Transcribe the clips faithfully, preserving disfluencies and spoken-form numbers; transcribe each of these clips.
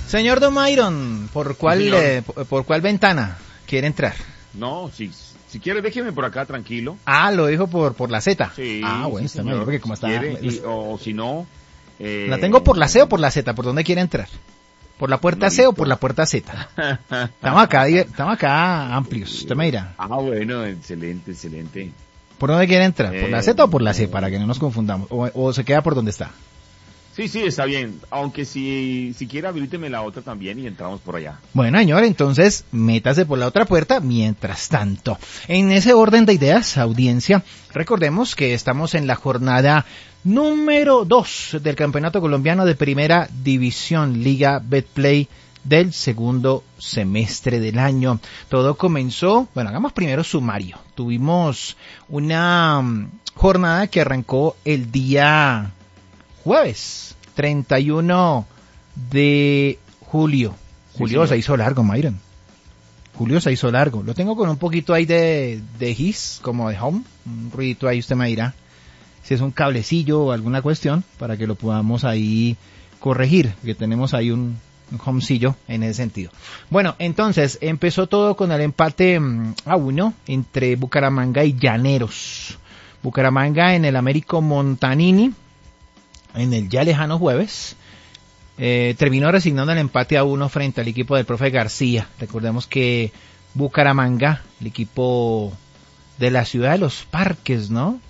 Señor Don Myron, ¿por cuál, Sí, eh, por, por cuál ventana quiere entrar? No, si, si quiere déjeme por acá tranquilo. Ah, lo dijo por por la Z. Sí, Ah, bueno, sí, está bien, señor, porque como si está... quiere, y- o si no... Eh, ¿La tengo por la C o por la Z? ¿Por dónde quiere entrar? ¿Por la puerta no, C o listo. por la puerta Z? Estamos acá, diver- estamos acá amplios, usted me dirá. Ah, bueno, excelente, excelente. ¿Por dónde quiere entrar? ¿Por la Eh, Z o por la C? Para que no nos confundamos. O, o se queda por donde está. Sí, sí, está bien. Aunque si, si quiere habilíteme la otra también y entramos por allá. Bueno, señor, entonces métase por la otra puerta mientras tanto. En ese orden de ideas, audiencia, recordemos que estamos en la jornada número dos del Campeonato Colombiano de Primera División, Liga Betplay del segundo semestre del año. Todo comenzó, bueno, hagamos primero sumario. Tuvimos una um, jornada que arrancó el día jueves, treinta y uno de julio. Julio Sí, se hizo largo, Myron. Julio se hizo largo. Lo tengo con un poquito ahí de, de hiss, como de home. Un ruidito ahí, usted me dirá si es un cablecillo o alguna cuestión para que lo podamos ahí corregir, que tenemos ahí un, un homecillo en ese sentido. Bueno, entonces empezó todo con el empate mm, a uno entre Bucaramanga y Llaneros. Bucaramanga en el Américo Montanini, en el ya lejano jueves, eh, terminó resignando el empate a uno frente al equipo del profe García. Recordemos que Bucaramanga, el equipo de la ciudad de los parques, ¿no?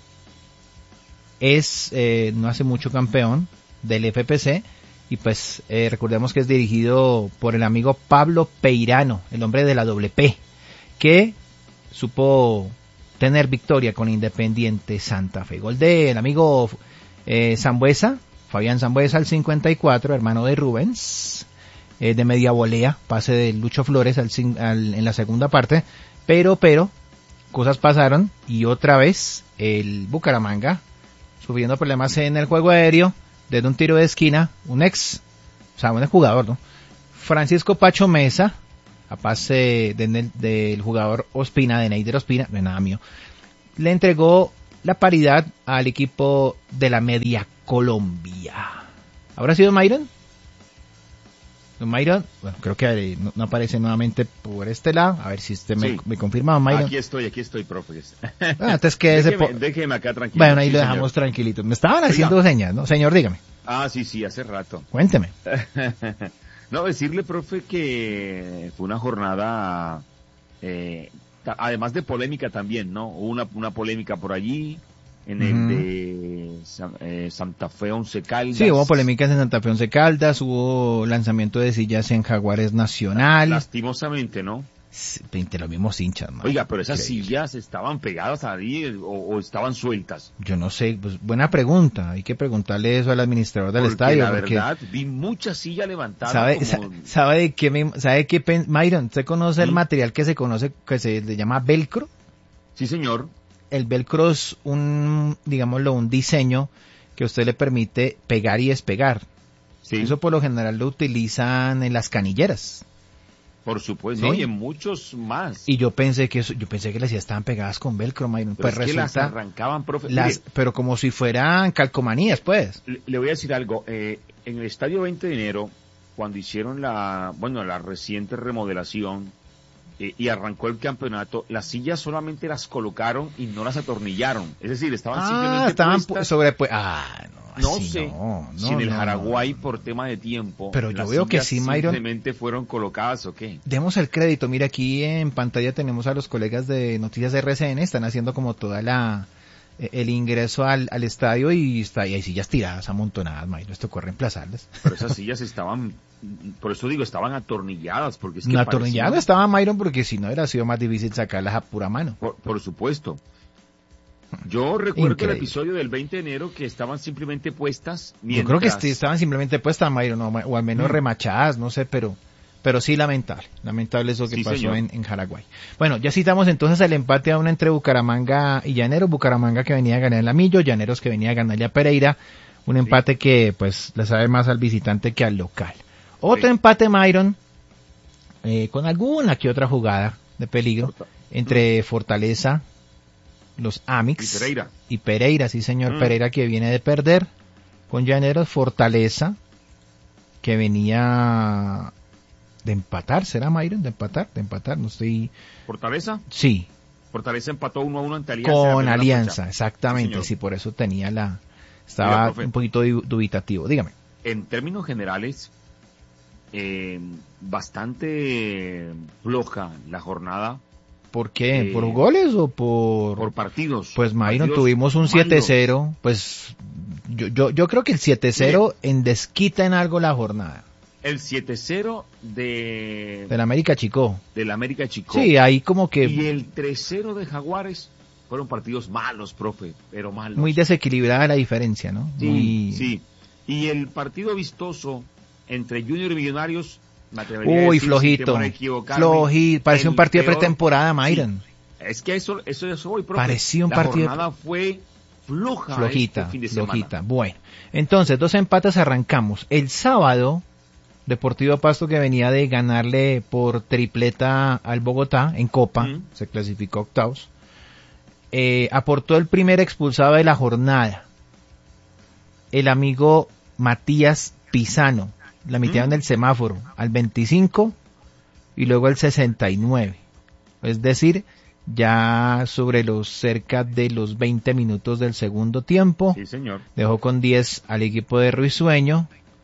Es, eh, no hace mucho campeón del F P C, y pues eh, recordemos que es dirigido por el amigo Pablo Peirano, el hombre de la doble P, que supo tener victoria con Independiente Santa Fe. Gol del amigo eh, Sambuesa, Fabián Sambuesa al cincuenta y cuatro, hermano de Rubens, eh, de media volea, pase de Lucho Flores al, al, en la segunda parte, pero, pero, cosas pasaron y otra vez el Bucaramanga, sufriendo problemas en el juego aéreo, desde un tiro de esquina, un ex, o sea, un ex jugador, ¿no? Francisco Pacho Mesa, a pase del, del jugador Ospina, de Neider Ospina, de nada mío, le entregó la paridad al equipo de la Media Colombia. ¿Habrá sido Myron? Myron, bueno, creo que no, no aparece nuevamente por este lado. A ver si usted me, Sí. me confirma, Myron. Aquí estoy, aquí estoy, profe. Ah, entonces quédese déjeme, por... déjeme acá tranquilo. Bueno, ahí Sí, lo señor. dejamos tranquilito. Me estaban Oiga. haciendo señas, ¿no? Señor, dígame. Ah, sí, sí, hace rato. Cuénteme. No, decirle, profe, que fue una jornada, eh, ta- además de polémica también, ¿no? Hubo una, una polémica por allí, en el Ujú. de Sa- eh, Santa Fe Once Caldas. Sí, hubo polémicas en Santa Fe Once Caldas, hubo lanzamiento de sillas en Jaguares Nacional. Lastimosamente, ¿no? Sí, entre los mismos hinchas, man. Oiga, pero esas Increíble. sillas estaban pegadas ahí o, o estaban sueltas. Yo no sé, pues buena pregunta. Hay que preguntarle eso al administrador del Porque estadio. la porque verdad, vi mucha silla levantada. sabe, como... sa- sabe de qué me, sabe qué pen- Myron, ¿usted conoce el ¿Mm? material que se conoce, que se le llama velcro? Sí, señor. El velcro es un, digámoslo, un diseño que a usted le permite pegar y despegar. Sí, Eso por lo general lo utilizan en las canilleras. por supuesto. ¿Sí? ¿No? Y en muchos más. Y yo pensé que eso, yo pensé que las sillas estaban pegadas con velcro, Myron. Pero Pues es que las resulta, arrancaban, profe. las, Mire, pero como si fueran calcomanías, pues. le, le voy a decir algo. Eh, en el estadio veinte de enero, cuando hicieron la, bueno, la reciente remodelación eh, y arrancó el campeonato, las sillas solamente las colocaron y no las atornillaron. Es decir, estaban Ah, simplemente estaban puestas. sobre, pues, ah, no, No así sé no, no, si en el no, Jaraguay no. por tema de tiempo. Pero yo las veo que sillas sí, Myron. Simplemente fueron colocadas o qué. Demos el crédito, mira, aquí en pantalla tenemos a los colegas de Noticias R C N, están haciendo como toda la, el ingreso al, al estadio y está y hay sillas tiradas, amontonadas, Myron, les tocó reemplazarlas. Pero esas sillas estaban, por eso digo, estaban atornilladas, porque es que No atornilladas parecían- estaba Myron porque si no hubiera sido más difícil sacarlas a pura mano. Por, por supuesto. Yo recuerdo Increíble. el episodio del veinte de enero que estaban simplemente puestas Yo mientras... creo que est- estaban simplemente puestas, Myron, o, o al menos Mm. remachadas, no sé, pero pero sí lamentable, lamentable eso que Sí, pasó señor. en, en Jaraguay. Bueno, ya citamos entonces el empate a una entre Bucaramanga y Llaneros, Bucaramanga que venía a ganar a Millo, Llaneros que venía a ganarle a Pereira, un empate que pues le sabe más al visitante que al local. Otro Sí. empate, Myron, eh, con alguna que otra jugada de peligro entre Fortaleza, los Amix Y Pereira. y Pereira, sí señor, Mm. Pereira que viene de perder con Llaneros, Fortaleza que venía de empatar, ¿será Myron? De empatar, de empatar, no estoy... ¿Fortaleza? Sí. Fortaleza empató uno a uno ante Alianza. Con Alianza, fecha. Exactamente, sí, sí, por eso tenía la... Estaba Mira, un poquito dubitativo, dígame. En términos generales, eh, bastante floja la jornada. ¿Por qué? Eh, ¿Por goles o por...? Por partidos. Pues Myron, partidos tuvimos un siete cero, pues yo, yo, yo creo que el siete cero en desquita en algo la jornada. El siete cero de... Del América Chico. Del América Chico. Sí, ahí como que... Y el tres cero de Jaguares fueron partidos malos, profe, pero malos. Muy desequilibrada la diferencia, ¿no? Sí, Muy... sí. Y el partido vistoso entre Junior y Millonarios, me atrevería Uy, a decir, flojito. Flojito. Parecía un partido de pretemporada, Myron. Sí. Es que eso, eso, eso voy, profe. Parecía un la partido... La jornada fue floja. Flojita, este fin de flojita. semana. Bueno, entonces, dos empates arrancamos. El sábado... Deportivo Pasto, que venía de ganarle por tripleta al Bogotá en Copa, mm. se clasificó octavos, eh, aportó el primer expulsado de la jornada, el amigo Matías Pisano, la mitad en el semáforo, al veinticinco y luego al sesenta y nueve, es decir, ya sobre los cerca de los veinte minutos del segundo tiempo. Sí, señor. Dejó con diez al equipo de Ruisueño.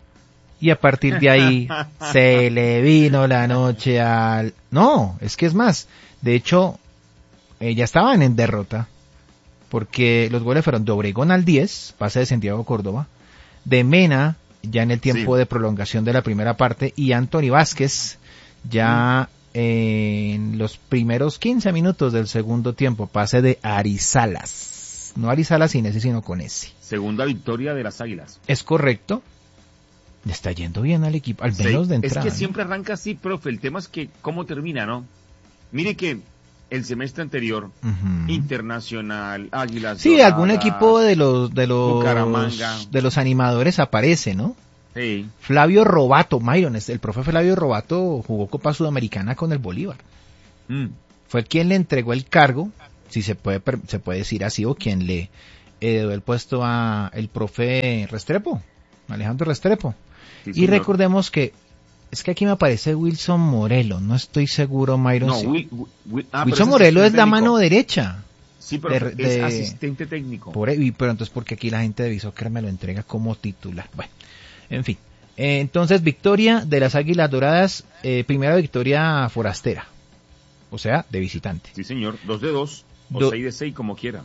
Y a partir de ahí se le vino la noche al... No, es que es más. De hecho, eh, ya estaban en derrota. Porque los goles fueron de Obregón al diez, pase de Santiago Córdoba. De Mena, ya en el tiempo sí. de prolongación de la primera parte. Y Anthony Vázquez, ya mm. eh, en los primeros quince minutos del segundo tiempo. Pase de Arizalas. No Arizalas sin ese, sino con ese. Segunda victoria de las Águilas. Es correcto. Le está yendo bien al equipo, al menos sí, de entrada. Es que ¿no? siempre arranca así, profe. El tema es que cómo termina, ¿no? Mire que el semestre anterior, uh-huh. Internacional, Águilas Sí, Doradas, algún equipo de los de los Bucaramanga. de los animadores aparece, ¿no? Sí. Flavio Robato, Myron, el profe Flavio Robato jugó Copa Sudamericana con el Bolívar. Mm. Fue quien le entregó el cargo, si se puede se puede decir así, o quien le eh, dio el puesto a el profe Restrepo, Alejandro Restrepo. Sí, y recordemos que, es que aquí me aparece Wilson Morelo, no estoy seguro, Myron. No, sí. Will, Will, ah, Wilson Morelo es la técnico. Mano derecha. Sí, pero de, es de, asistente técnico. Por, y, pero entonces, porque aquí la gente de Bisóquer me lo entrega como titular. Bueno, en fin. Eh, entonces, victoria de las Águilas Doradas, eh, primera victoria forastera. O sea, de visitante. Sí, señor. Dos de dos, o Do, seis de seis, como quiera.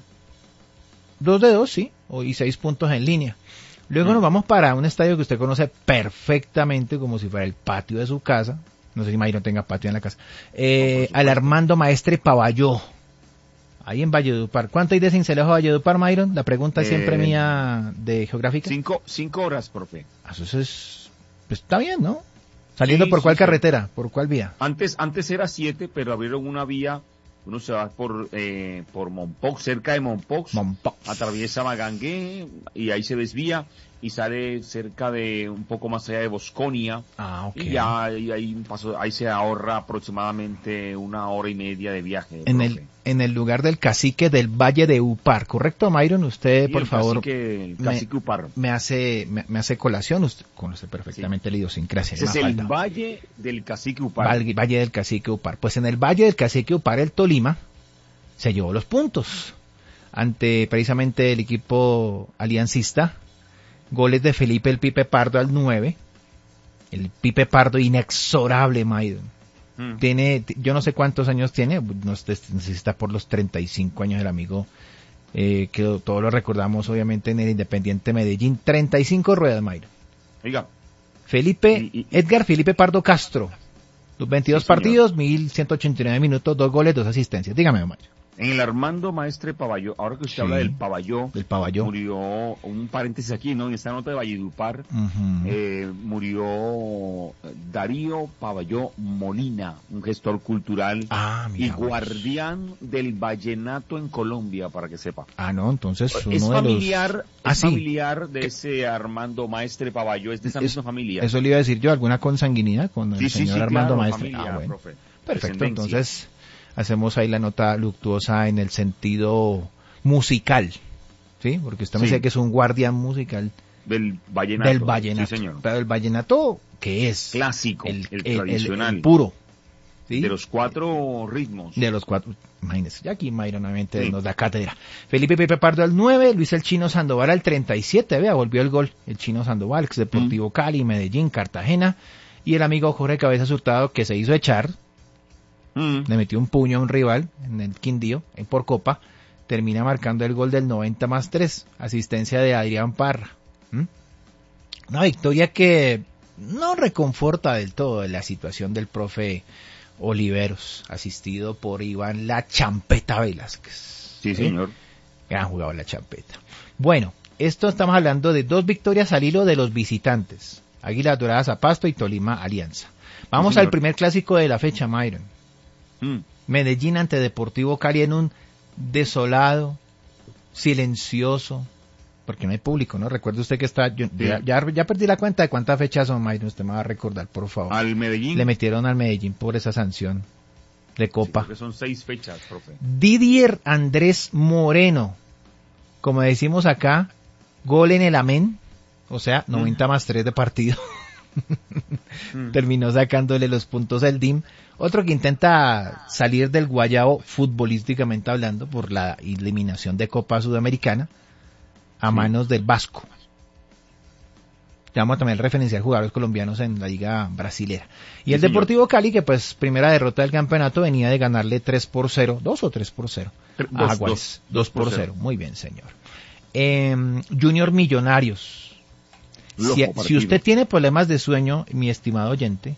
Dos de dos, sí, o, y seis puntos en línea. Luego nos vamos para un estadio que usted conoce perfectamente como si fuera el patio de su casa. No sé si Mayron tenga patio en la casa. Eh, no, al Armando Maestre Pavalló. Ahí en Valledupar. ¿Cuánto hay de Sincelejo a Valledupar, Mayron? La pregunta eh, siempre mía de geográfica. Cinco, cinco horas, profe. Eso es, pues está bien, ¿no? Saliendo sí, por cuál sí, carretera, sí. por cuál vía. Antes, antes era siete, pero abrieron una vía. Uno se va por eh, por Mompox, cerca de Mompox, Mompox, atraviesa Magangué y ahí se desvía y sale cerca de un poco más allá de Bosconia. Ah, okay. Y ya y ahí paso, ahí se ahorra aproximadamente una hora y media de viaje. En profe. el en el lugar del cacique del Valle de Upar, ¿correcto, Myron? Usted, sí, por el favor, cacique, el cacique me, Upar. me hace me, me hace colación, usted conoce perfectamente sí. la idiosincrasia. Ese es el falta. Valle del cacique Upar. Valle, Valle del cacique Upar. Pues en el Valle del cacique Upar, el Tolima se llevó los puntos ante precisamente el equipo aliancista. Goles de Felipe el Pipe Pardo al nueve. El Pipe Pardo inexorable, Maidon. Mm. Tiene, yo no sé cuántos años tiene, no sé si está por los treinta y cinco años el amigo, eh, que todos lo recordamos obviamente en el Independiente Medellín. treinta y cinco ruedas, Maidon. Oiga. Felipe, y, y, Edgar Felipe Pardo Castro. Los veintidós sí, partidos, mil ciento ochenta y nueve minutos, dos goles, dos asistencias. Dígame, Mayo. En el Armando Maestre Pavalló, ahora que usted sí, habla del Pavalló, del Pavalló, murió, un paréntesis aquí, ¿no? En esta nota de Valledupar, uh-huh. eh, murió Darío Pavalló Molina, un gestor cultural ah, y guardián del vallenato en Colombia, para que sepa. Ah, no, entonces uno es de familiar, los... es ah, familiar sí. de ese Armando Maestre Pavalló, es de esa es, misma familia. Eso le iba a decir yo, alguna consanguinidad con el sí, señor sí, sí, Armando claro, Maestre. Familia, ah, bueno. profe. Perfecto, entonces hacemos ahí la nota luctuosa en el sentido musical, ¿sí? Porque usted me sí. dice que es un guardián musical Del vallenato. Del vallenato. Sí, señor. Pero el vallenato, ¿qué es? Clásico, el, el, el tradicional. El, el puro. ¿Sí? De los cuatro ritmos. De los cuatro. Imagínense, ya aquí Mayron nuevamente sí. nos da cátedra. Felipe Pepe Pardo al nueve, Luis el Chino Sandoval al treinta y siete, vea, volvió el gol. El Chino Sandoval, ex Deportivo mm. Cali, Medellín, Cartagena. Y el amigo Jorge Cabezas Hurtado, que se hizo echar, mm. le metió un puño a un rival en el Quindío, en por Copa, termina marcando el gol del noventa más tres, asistencia de Adrián Parra. ¿Mm? Una victoria que no reconforta del todo la situación del profe Oliveros, asistido por Iván La Champeta Velázquez. Sí, ¿eh? Señor. Gran jugador La Champeta. Bueno, esto estamos hablando de dos victorias al hilo de los visitantes. Águilas Doradas a Pasto y Tolima Alianza. Vamos sí, al primer clásico de la fecha, Myron. Mm. Medellín ante Deportivo Cali en un desolado, silencioso, porque no hay público, ¿no? Recuerde usted que está, yo, sí. ya, ya, ya perdí la cuenta de cuántas fechas son, Myron, usted me va a recordar, por favor. Al Medellín. Le metieron al Medellín por esa sanción de Copa. Sí, son seis fechas, profe. Didier Andrés Moreno, como decimos acá, gol en el amén, o sea, noventa mm. más tres de partido. mm. Terminó sacándole los puntos al D I M. Otro que intenta salir del guayabo futbolísticamente hablando por la eliminación de Copa Sudamericana a sí. manos del Vasco. Llamamos también referenciar jugadores colombianos en la liga brasilera. Y sí, el señor. Deportivo Cali, que pues primera derrota del campeonato, venía de ganarle tres por cero, dos o tres por cero. Dos, a Jaguares, dos por cero. Muy bien, señor. Eh, Junior Millonarios. Si, si usted tiene problemas de sueño, mi estimado oyente,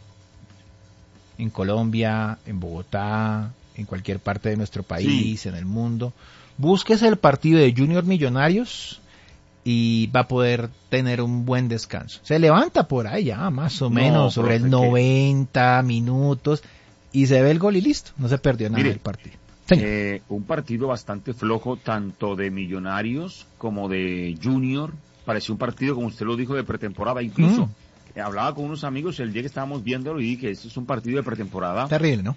en Colombia, en Bogotá, en cualquier parte de nuestro país, sí. en el mundo, búsquese el partido de Junior Millonarios y va a poder tener un buen descanso. Se levanta por ahí ya, más o menos, no, sobre el noventa que... minutos, y se ve el gol y listo, no se perdió nada del partido. Eh, un partido bastante flojo, tanto de Millonarios como de Junior. Pareció un partido, como usted lo dijo, de pretemporada, incluso. Mm. Hablaba con unos amigos el día que estábamos viéndolo y dije, este es un partido de pretemporada. Terrible, ¿no?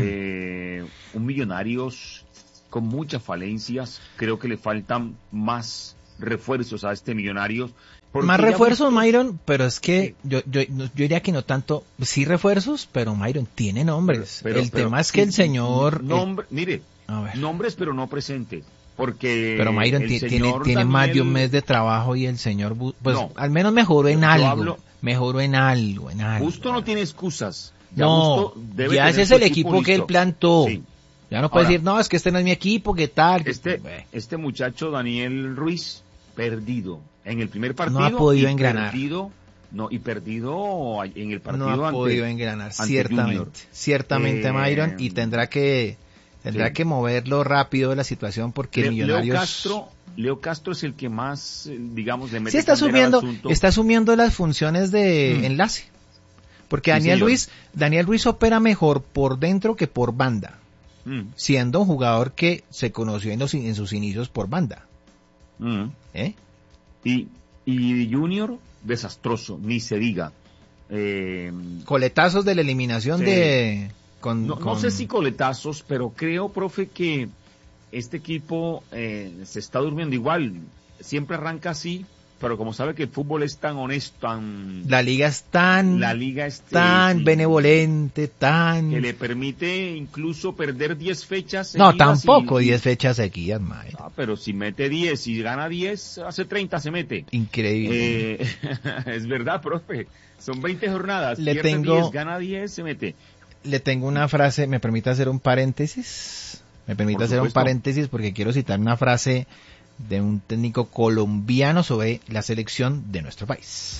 Eh, un Millonarios con muchas falencias. Creo que le faltan más refuerzos a este Millonarios. Más refuerzos, visto... Myron, pero es que sí. yo, yo, yo diría que no tanto, sí refuerzos, pero Myron tiene nombres. Pero, pero, el pero, tema es que sí, el señor... Nombre, el... Mire, nombres pero no presentes. Porque pero Myron t- tiene, tiene Daniel... más de un mes de trabajo y el señor, pues no, al menos mejoró en algo, hablo... mejoró en algo, en algo. Justo no tiene excusas. Ya no, debe ya ese es el equipo listo. Que él plantó. Sí. Ya no puede Ahora, decir, no, es que este no es mi equipo, ¿qué tal? Este, este muchacho Daniel Ruiz, perdido en el primer partido. No ha podido engranar. Perdido, no, y perdido en el partido No ha ante, podido engranar, ciertamente. Junior. Ciertamente, eh, Myron, y tendrá que... Tendrá sí. que moverlo rápido de la situación porque Le, Millonarios... Leo Castro, Leo Castro es el que más, digamos, le mete sí, está asumiendo, está asumiendo las funciones de mm. enlace. Porque sí, Daniel señor. Ruiz, Daniel Ruiz opera mejor por dentro que por banda. Mm. Siendo un jugador que se conoció en, los, en sus inicios por banda. Mm. ¿Eh? Y, y Junior, desastroso, ni se diga. Eh, Coletazos de la eliminación sí. de... Con, no, con... no sé si coletazos, pero creo, profe, que este equipo eh, se está durmiendo igual. Siempre arranca así, pero como sabe que el fútbol es tan honesto, tan... La liga es tan... La liga es tan sí, benevolente, tan... Que le permite incluso perder diez fechas seguidas. No, tampoco diez y... fechas seguidas, mae. No, pero si mete diez y gana diez, hace treinta se mete. Increíble. Eh, es verdad, profe. Son veinte jornadas. Le tengo... diez, gana diez, se mete. Le tengo una frase, ¿me permite hacer un paréntesis? Me permite hacer un paréntesis porque quiero citar una frase de un técnico colombiano sobre la selección de nuestro país.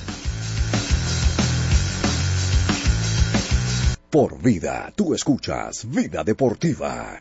Por vida, tú escuchas Vida Deportiva.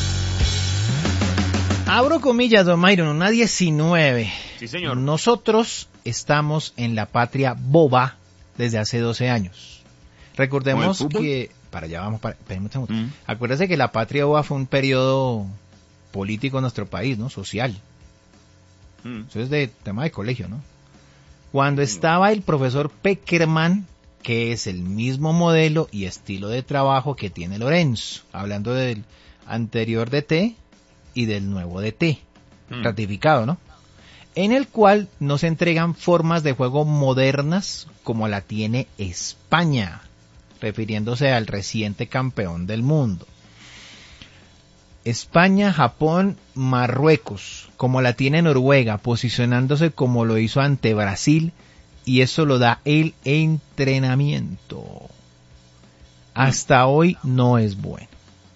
Abro comillas, don Myron, una diecinueve. Sí, señor. Nosotros estamos en la patria boba desde hace doce años. Recordemos que... Para allá vamos, para, mm. acuérdese que la patria boba fue un periodo político en nuestro país, ¿no? Social. Mm. Eso es de tema de colegio, ¿no? Cuando mm. estaba el profesor Peckerman, que es el mismo modelo y estilo de trabajo que tiene Lorenzo, hablando del anterior D T y del nuevo D T, mm. ratificado, ¿no? en el cual nos entregan formas de juego modernas como la tiene España, refiriéndose al reciente campeón del mundo. España, Japón, Marruecos, como la tiene Noruega, posicionándose como lo hizo ante Brasil, y eso lo da el entrenamiento. Hasta hoy no es bueno.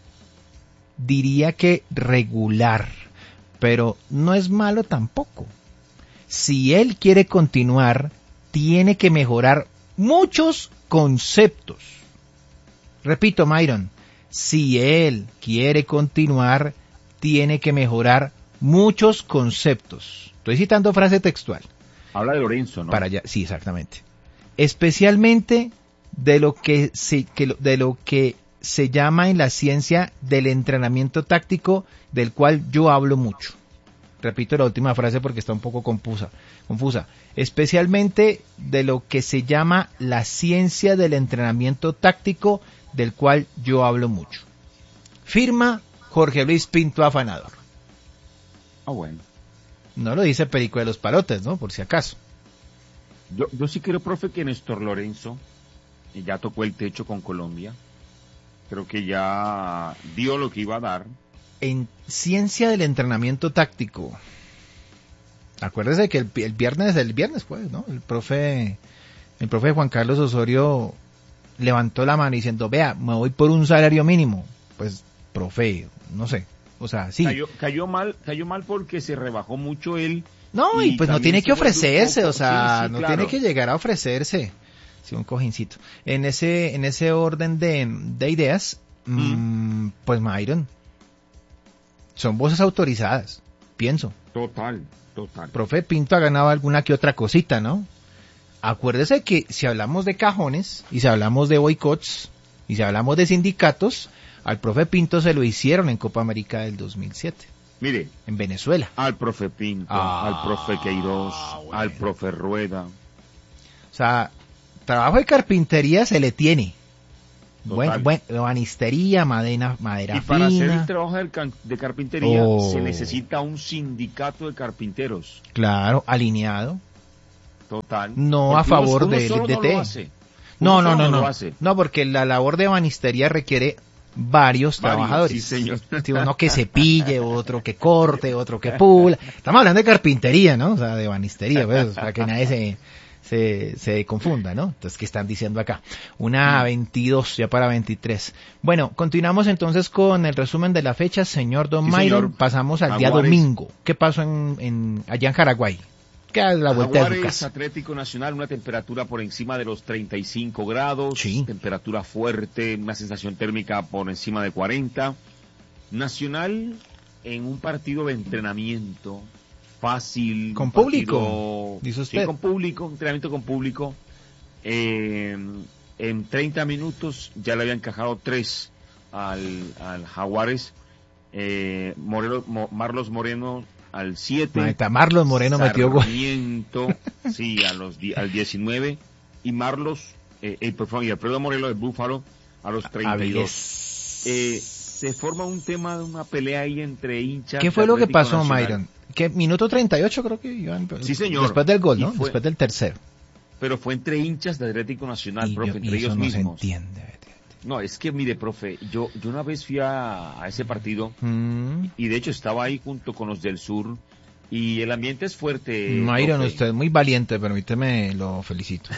Diría que regular, pero no es malo tampoco. Si él quiere continuar, tiene que mejorar muchos conceptos. Repito, Myron, si él quiere continuar, tiene que mejorar muchos conceptos. Estoy citando frase textual. Habla de Lorenzo, ¿no? Para allá, sí, exactamente. Especialmente de lo que se, que, de lo que se llama en la ciencia del entrenamiento táctico, del cual yo hablo mucho. Repito la última frase porque está un poco confusa, confusa. Especialmente de lo que se llama la ciencia del entrenamiento táctico, del cual yo hablo mucho. Firma Jorge Luis Pinto Afanador. Ah, bueno. No lo dice Perico de los Palotes, ¿no? Por si acaso. Yo, yo sí creo, profe, que Néstor Lorenzo ya tocó el techo con Colombia. Creo que ya dio lo que iba a dar. En ciencia del entrenamiento táctico, acuérdese que el, el viernes, el viernes pues, ¿no? El profe, el profe Juan Carlos Osorio levantó la mano diciendo, vea, me voy por un salario mínimo. Pues, profe, no sé, o sea, sí. Cayó, cayó mal, cayó mal porque se rebajó mucho él. No, y, y pues no tiene que ofrecerse, poco, o sea, sí, sí, no claro. tiene que llegar a ofrecerse. Sí, un cojincito. En ese, en ese orden de, de ideas, mm. Mmm, pues Myron, son voces autorizadas, pienso. Total, total. Profe Pinto ha ganado alguna que otra cosita, ¿no? Acuérdese que si hablamos de cajones, y si hablamos de boicots, y si hablamos de sindicatos, al profe Pinto se lo hicieron en Copa América del dos mil siete. Mire. En Venezuela. Al profe Pinto, ah, al profe Queiroz, bueno. al profe Rueda. O sea, trabajo de carpintería se le tiene. Bueno, bueno, banistería, madera, madera y para fina. hacer el trabajo de, de carpintería oh. se necesita un sindicato de carpinteros. Claro, alineado. Total. No a favor uno, del uno D T. No, hace. no, no, no, no. No, no, porque la labor de banistería requiere varios, varios trabajadores. Sí, señor. Uno que cepille, otro que corte, otro que pula. Estamos hablando de carpintería, ¿no? O sea, de banistería, pues, para que nadie se... Se, se confunda, ¿no? Entonces, ¿qué están diciendo acá? Una veintidós, ya para veintitrés. Bueno, continuamos entonces con el resumen de la fecha, señor Don sí, Myron. Señor. Pasamos al Jaguares. Día domingo. ¿Qué pasó en, en allá en Jaraguay? ¿Qué es la vuelta Jaguares, de casa? Atlético Nacional, una temperatura por encima de los treinta y cinco grados. Sí. Temperatura fuerte, una sensación térmica por encima de cuarenta. Nacional en un partido de entrenamiento fácil. Con público, dice usted. Sí, con público, entrenamiento con público. Eh, en treinta minutos ya le había encajado tres al, al Jaguares. Eh, Moreno, Mo, Marlos Moreno al siete. Marlos Moreno metió gol. Sí, a los, al diecinueve. Y Marlos, eh, eh, por favor, y Alfredo Morelos de Búfalo a los treinta y dos. Eh, se forma un tema de una pelea ahí entre hinchas. ¿Qué fue lo que pasó, Myron? ¿Qué, minuto treinta y ocho creo que iban, sí, señor. Después del gol, ¿no? Fue, después del tercero. Pero fue entre hinchas de Atlético Nacional, y profe, yo, entre y ellos eso no mismos. Se entiende. No, es que mire, profe, yo yo una vez fui a, a ese partido mm. y de hecho estaba ahí junto con los del sur y el ambiente es fuerte. Myron, usted es muy valiente, permíteme, lo felicito.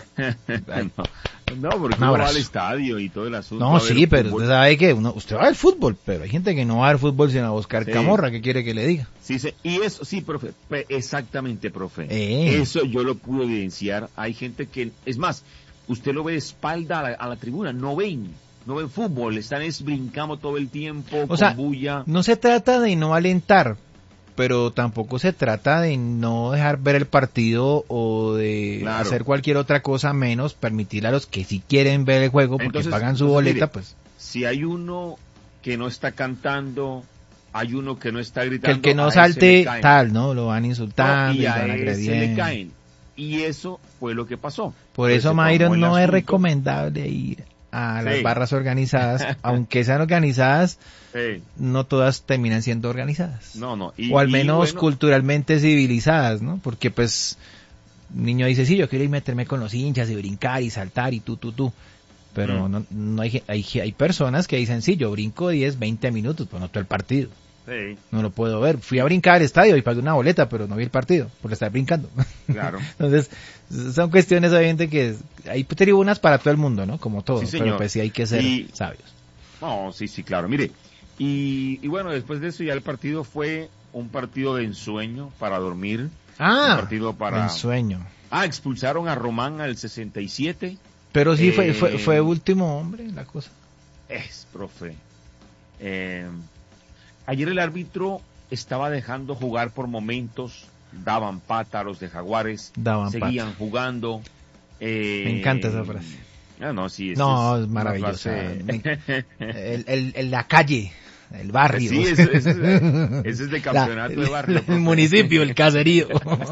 no, no, porque uno va al estadio y todo el asunto. No, sí, pero fútbol. Usted sabe que uno, usted va al fútbol, pero hay gente que no va al fútbol sino a buscar sí. camorra, ¿qué quiere que le diga? Sí, sí, y eso, sí, profe, exactamente, profe. Eh. Eso yo lo pude evidenciar. Hay gente que, es más, usted lo ve de espalda a la, a la tribuna, no ven, no ven fútbol, están es brincando todo el tiempo, o con sea, bulla. No se trata de no alentar, pero tampoco se trata de no dejar ver el partido o de claro. hacer cualquier otra cosa menos permitirle a los que sí quieren ver el juego porque entonces, pagan su boleta, mire, pues. Si hay uno que no está cantando, hay uno que no está gritando, que el que no salte tal, ¿no? Lo van insultando no, y, y a van agrediendo. Se le caen. Y eso fue lo que pasó. Por pues eso, Myron, no es recomendable ir a Sí. las barras organizadas, aunque sean organizadas, Sí. no todas terminan siendo organizadas. No, no. Y, o al y menos bueno, culturalmente civilizadas, ¿no? Porque pues un niño dice, sí, yo quiero ir a meterme con los hinchas y brincar y saltar y tú, tú, tú. Pero Mm. no, no hay, hay, hay personas que dicen, sí, yo brinco diez, veinte minutos, pues no todo el partido. Sí, No lo puedo ver. Fui a brincar al estadio y pagué una boleta, pero no vi el partido, porque estaba brincando. claro. Entonces, son cuestiones obviamente que hay tribunas para todo el mundo, ¿no? Como todo, Sí, señor. pero pues sí hay que ser Y- sabios. No, sí, sí, claro. Mire, y, y bueno, después de eso ya el partido fue un partido de ensueño para dormir. Ah, un partido para... el sueño. Ah, expulsaron a Román al sesenta y siete. Pero sí Eh, fue, fue, fue último hombre la cosa. Es, profe. Eh, ayer el árbitro estaba dejando jugar por momentos, daban pata a los de Jaguares, Daban seguían jugando. eh, Me encanta esa frase. Ah, no, sí, No, es es una maravillosa. frase- El, el, el- la calle, el barrio. Sí, ese, ese es de- ese es de campeonato La- de barrio. El profe. municipio, el caserío.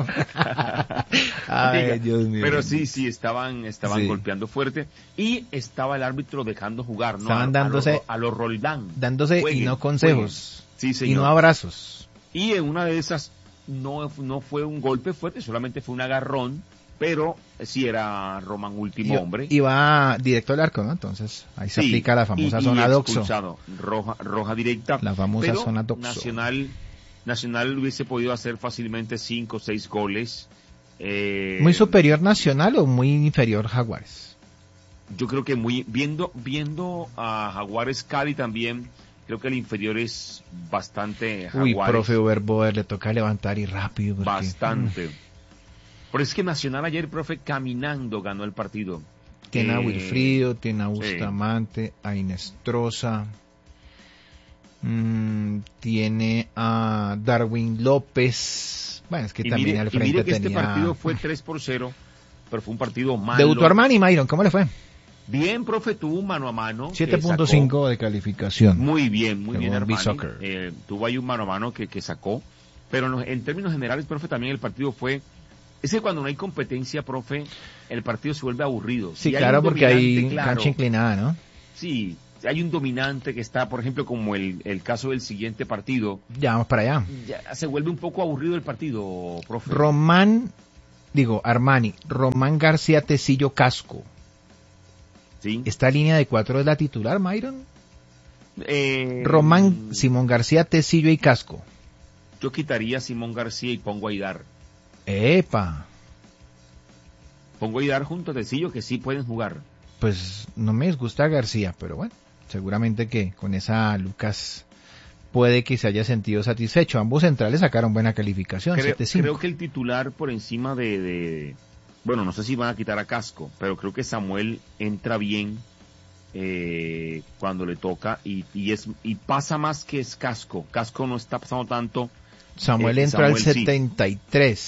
Ay, Diga, Dios mío. Pero sí, sí, estaban, estaban Sí. golpeando fuerte y estaba el árbitro dejando jugar, ¿no? Estaban A- a dándose- los- a los Roldán. Dándose Jueguen, y no consejos. jueguen. Sí, Y señor. no abrazos. Y en una de esas no, no fue un golpe fuerte, solamente fue un agarrón, pero sí era Román último Y, hombre. y va directo al arco, ¿no? Entonces, ahí se Sí, aplica la famosa y- y zona doxo. expulsado, roja, roja directa. La famosa pero zona doxo. Nacional, Nacional hubiese podido hacer fácilmente cinco o seis goles. Eh, ¿Muy superior Nacional o muy inferior Jaguares? Yo creo que muy viendo viendo a Jaguares Cali también, creo que el inferior es bastante Uy, Jaguares. profe Uberboer, le toca levantar y rápido. porque- Bastante. Pero es que Nacional ayer, profe, caminando ganó el partido. Tiene a Eh, Wilfrido, tiene a sí. Bustamante, a Inestrosa, mm, tiene a Darwin López. Bueno, es que Y también mire, al y frente mire que tenía... este partido fue tres por cero, pero fue un partido malo. Debutó Armani, Myron, ¿cómo le fue? Bien, profe, tuvo un mano a mano. que siete punto sacó. cinco de calificación. Muy bien, muy bien, Según Armani. B-Soccer. Eh, tuvo ahí un mano a mano que, que sacó. Pero no- en términos generales, profe, también el partido fue... Es que cuando no hay competencia, profe, el partido se vuelve aburrido. Sí, Si hay claro, un porque hay dominante, claro, cancha inclinada, ¿no? Sí, hay un dominante que está, por ejemplo, como el, el caso del siguiente partido, Ya vamos para allá. ya se vuelve un poco aburrido el partido, profe. Román, digo, Armani, Román García Tecillo Casco. ¿Sí? ¿Esta línea de cuatro es la titular, Myron? Eh, Román, Simón García Tecillo y Casco. Yo quitaría a Simón García y pongo a Aidar. Epa, Pongo a Aidar junto a Tecillo, que sí pueden jugar. pues no me disgusta García, pero bueno, seguramente que con esa Lucas puede que se haya sentido satisfecho. Ambos centrales sacaron buena calificación, Creo, siete cinco. creo que el titular por encima de, de- Bueno, no sé si van a quitar a Casco, pero creo que Samuel entra bien eh, cuando le toca y, y, es, y pasa más que es Casco. Casco no está pasando tanto. Samuel eh, entró al Samuel sí. setenta y tres.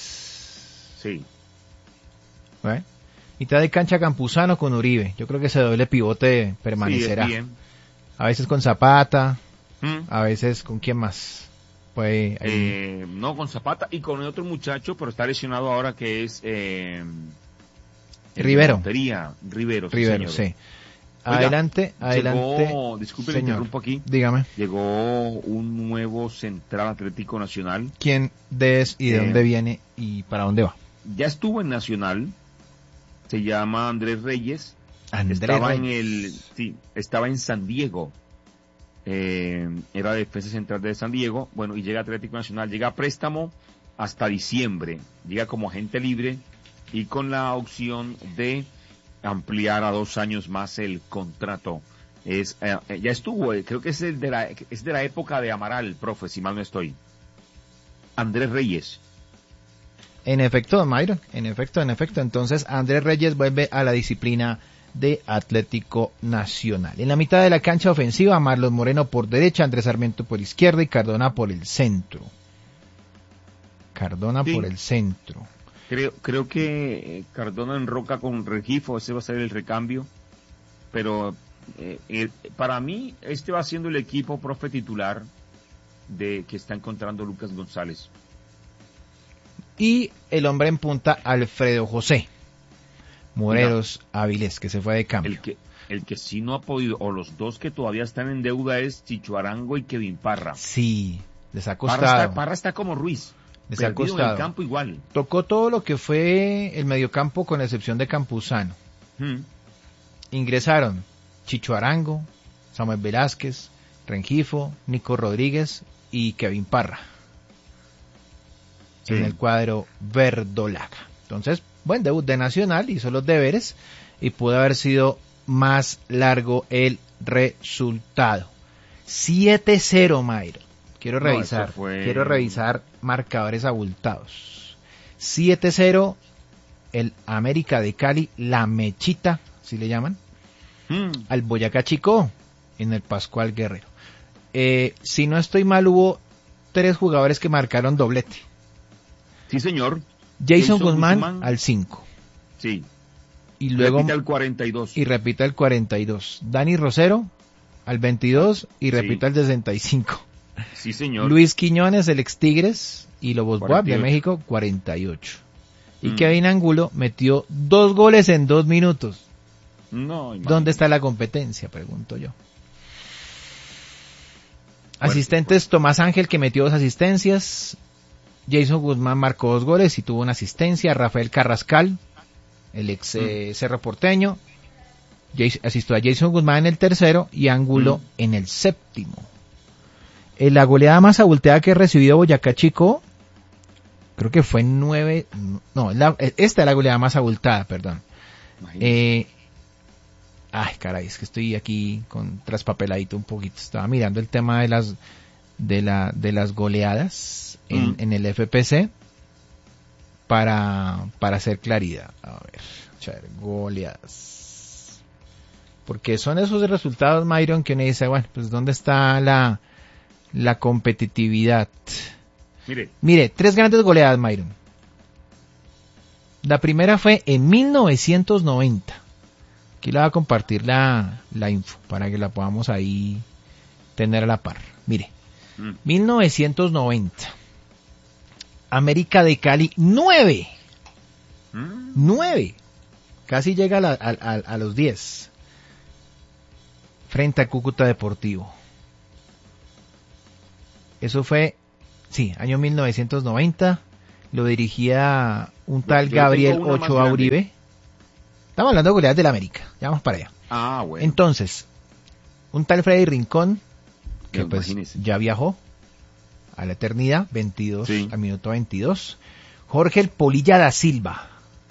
Sí. ¿Eh? Mitad de cancha Campuzano con Uribe. Yo creo que ese doble pivote permanecerá. Sí, es bien. A veces con Zapata, Mm. a veces con quién más. Pues, ahí. Eh, no, con Zapata y con el otro muchacho, pero está lesionado ahora que es... Eh, el de Rivero. Montería, Rivero. sí, Rivero, señor. sí. Oiga, Adelante, adelante. Llegó, disculpe, le señor. interrumpo aquí. Dígame, Llegó un nuevo central Atlético Nacional. ¿quién de es y de Eh, dónde viene y para dónde va? Ya estuvo en Nacional. Se llama Andrés Reyes. Andrés estaba en Reyes. el, sí, estaba en San Diego. Eh, era defensa central de San Diego. Bueno, y llega Atlético Nacional. Llega a préstamo hasta diciembre. Llega como agente libre y con la opción de ampliar a dos años más el contrato. Es, eh, eh, ya estuvo, eh, creo que es, el de la, es de la época de Amaral, profe, si mal no estoy. Andrés Reyes. En efecto, Myron, en efecto, en efecto. Entonces, Andrés Reyes vuelve a la disciplina de Atlético Nacional. En la mitad de la cancha ofensiva, Marlon Moreno por derecha, Andrés Sarmiento por izquierda y Cardona por el centro. Cardona Sí. por el centro. Creo, creo que eh, Cardona en Roca con Regifo, ese va a ser el recambio. Pero eh, eh, para mí, este va siendo el equipo, profe, titular de que está encontrando Lucas González. Y el hombre en punta, Alfredo José Moreros Avilés, que se fue de cambio. El que, El que sí no ha podido, o los dos que todavía están en deuda, es Chicho Arango y Kevin Parra. Sí, les ha costado. Parra está, Parra está como Ruiz. Les ha perdido costado. en el campo igual. Tocó todo lo que fue el mediocampo con excepción de Campuzano. Hmm. Ingresaron Chicho Arango, Samuel Velázquez, Rengifo, Nico Rodríguez y Kevin Parra. Sí. En el cuadro verdolaga. Entonces, buen debut de Nacional, hizo los deberes y pudo haber sido más largo el resultado. siete cero, Mayro. Quiero revisar, no, fue... quiero revisar marcadores abultados. siete cero, el América de Cali, la Mechita, así le llaman, mm. al Boyacá Chicó, en el Pascual Guerrero. Eh, si no estoy mal, hubo tres jugadores que marcaron doblete. Sí, señor. Jason, Jason Guzmán, Guzmán al cinco. Sí. Y luego repita el cuarenta y dos. Y repita el cuarenta y dos. Dani Rosero al veintidós y repita sí. el sesenta y cinco. Sí, señor. Luis Quiñones, el ex Tigres y Lobos Buap de México, cuarenta y ocho. Y mm. Kevin Angulo metió dos goles en dos minutos. No, imagínate. ¿Dónde está la competencia? Pregunto yo. Bueno, Asistentes, pues. Tomás Ángel, que metió dos asistencias. Jason Guzmán marcó dos goles y tuvo una asistencia. Rafael Carrascal, el ex mm. eh, Cerro Porteño, Jason, asistió a Jason Guzmán en el tercero y Angulo mm. en el séptimo. Eh, la goleada más abultada que ha recibido Boyacá Chicó, creo que fue nueve, no, la, esta es la goleada más abultada, perdón. Eh, ay, caray, es que estoy aquí con traspapeladito un poquito. Estaba mirando el tema de las de la de las goleadas en, mm. en el F P C para para hacer claridad. A ver, chévere, goleadas. Porque son esos resultados, Myron, que uno dice, bueno, pues ¿dónde está la la competitividad? Mire. Mire, tres grandes goleadas, Myron. La primera fue en mil novecientos noventa. Aquí le voy a compartir la, la info para que la podamos ahí tener a la par. Mire, mm. mil novecientos noventa. América de Cali, nueve. Mm. nueve. Casi llega a, la, a, a, a los diez. Frente a Cúcuta Deportivo. Eso fue, sí, año mil novecientos noventa. Lo dirigía un tal Yo Gabriel Ochoa Uribe. Estamos hablando de goleadas del América. Ya vamos para allá. Ah, bueno. Entonces, un tal Freddy Rincón, que no, pues imagínese. Ya viajó a la eternidad, veintidós, sí. al minuto veintidós. Jorge el Polilla da Silva,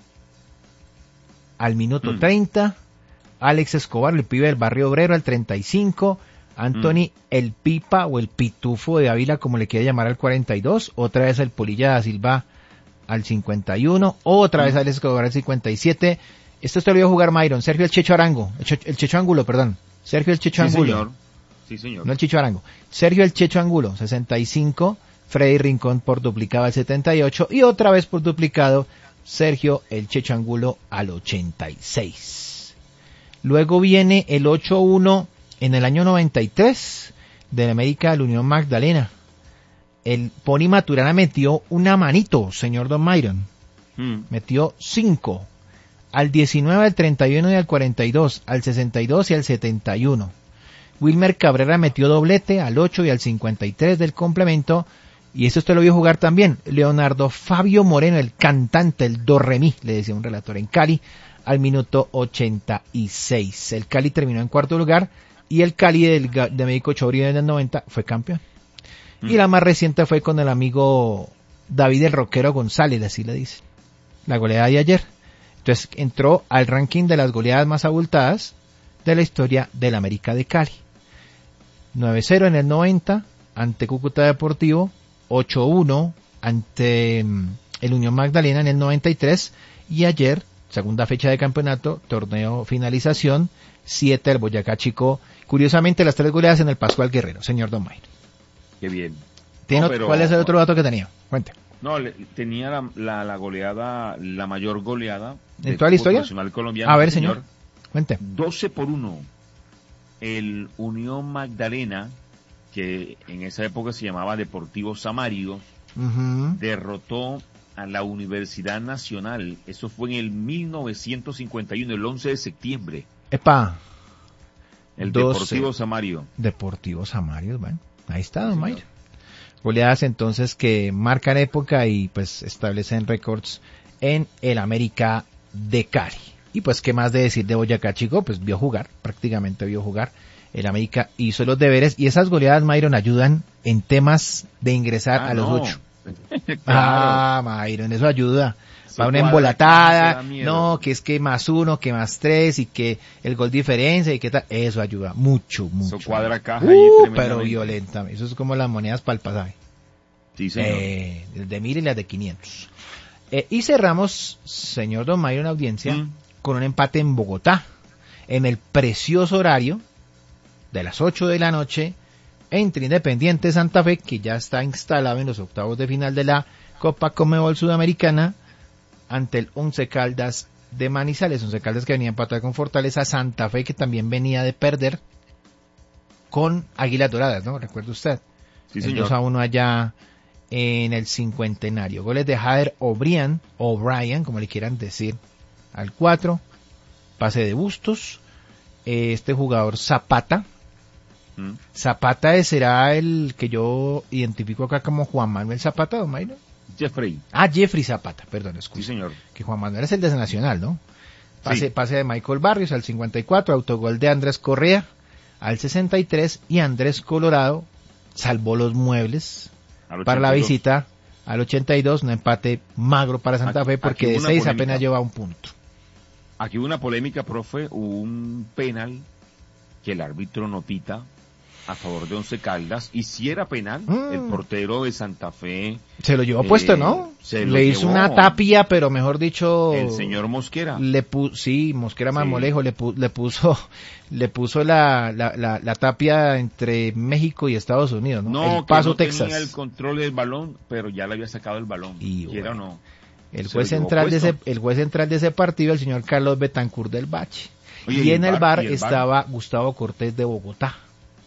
al minuto mm. treinta. Alex Escobar, el pibe del Barrio Obrero, al treinta y cinco. Anthony mm. el Pipa o el Pitufo de Ávila, como le quiera llamar, al cuarenta y dos. Otra vez el Polilla da Silva al cincuenta y uno. Otra mm. vez Alex Escobar al cincuenta y siete. Esto te lo voy a jugar Myron. Sergio el Checho Arango. El, Checho, el Checho Angulo, perdón. Sergio el Checho sí, Angulo. Señor. Sí, señor. No el Checho Arango. Sergio el Checho Angulo, sesenta y cinco. Freddy Rincón por duplicado al setenta y ocho. Y otra vez por duplicado, Sergio el Checho Angulo al ochenta y seis. Luego viene el ocho uno en el año noventa y tres de la América de la Unión Magdalena. El Pony Maturana metió una manito, señor Don Myron. Mm. Metió cinco. Al diecinueve, al treinta y uno y al cuarenta y dos, al sesenta y dos y al setenta y uno. Wilmer Cabrera metió doblete al ocho y al cincuenta y tres del complemento. Y esto usted lo vio jugar también. Leonardo Fabio Moreno, el cantante, el do re mi, le decía un relator en Cali, al minuto ochenta y seis. El Cali terminó en cuarto lugar y el Cali del, de México Chobrí en el noventa fue campeón. Mm. Y la más reciente fue con el amigo David el Roquero González, así le dice. La goleada de ayer. Entonces entró al ranking de las goleadas más abultadas de la historia del América de Cali. nueve cero en el noventa ante Cúcuta Deportivo, ocho uno ante el Unión Magdalena en el noventa y tres y ayer, segunda fecha de campeonato, torneo finalización, siete al Boyacá Chicó. Curiosamente las tres goleadas en el Pascual Guerrero, señor Don Mayr. Qué bien. No, pero, ¿cuál es el otro dato que tenía? Cuente. No, le, tenía la, la, la goleada, la mayor goleada ¿en toda la historia? Nacional colombiano. A ver, señor, señor. Cuente. doce por uno. El Unión Magdalena, que en esa época se llamaba Deportivo Samario, uh-huh. derrotó a la Universidad Nacional. Eso fue en el mil novecientos cincuenta y uno, el once de septiembre. Epa. El doce. Deportivo Samario. Deportivo Samario, bueno, ahí está, don Mayra. Goleadas entonces que marcan época y pues establecen récords en el América de Cali. Y pues qué más de decir de Boyacá Chico, pues vio jugar, prácticamente vio jugar. El América hizo los deberes y esas goleadas, Myron, ayudan en temas de ingresar Ah, a los no. ocho. Claro. Ah, Myron, eso ayuda. Eso Va una cuadra, embolatada, eso da miedo. no, que es que más uno, que más tres y que el gol diferencia y que tal, eso ayuda mucho, mucho. Eso cuadra caja Uh, ahí pero tremendamente. violenta, eso es como las monedas para el pasaje. Sí, señor. Eh, el de mil y las de quinientos. Eh, y cerramos, señor Don Myron, audiencia, Mm. con un empate en Bogotá, en el precioso horario de las ocho de la noche, entre Independiente Santa Fe, que ya está instalado en los octavos de final de la Copa Conmebol Sudamericana, ante el Once Caldas de Manizales. Once Caldas que venía a empatar con Fortaleza, Santa Fe que también venía de perder con Águilas Doradas, ¿no? ¿Recuerda usted? Sí, El señor. dos a uno allá en el cincuentenario. Goles de Jader O'Brien, O'Brien, como le quieran decir, al cuatro. Pase de Bustos. Eh, Este jugador Zapata. Mm. Zapata será el que yo identifico acá como Juan Manuel Zapata, ¿don Mayra? Jeffrey. Ah, Jeffrey Zapata, perdón, Sí, escucha. señor. Que Juan Manuel es el de Nacional, ¿no? Pase, Sí. pase de Michael Barrios al cincuenta y cuatro, autogol de Andrés Correa al sesenta y tres y Andrés Colorado salvó los muebles Al para la ochenta y dos. visita al ochenta y dos, un empate magro para Santa Aquí- Fe porque aquí de hubo una seis polémica. apenas lleva un punto. Aquí hubo una polémica, profe, hubo un penal que el árbitro no pita a favor de Once Caldas, y si era penal, Mm. el portero de Santa Fe, Se lo llevó Eh, puesto, ¿no? se lo Le hizo llevó. una tapia, pero mejor dicho... el señor Mosquera. Le pu sí, Mosquera Sí. Marmolejo le, pu le puso le puso la, la, la, la tapia entre México y Estados Unidos, ¿no? No, el Paso, que no Texas. tenía el control del balón, pero ya le había sacado el balón, Y quiera bueno. o no. El Se juez lo llevó central de ese puesto. el juez central de ese partido, el señor Carlos Betancourt del Bache. Oye, y en el bar y el VAR? estaba Gustavo Cortés de Bogotá.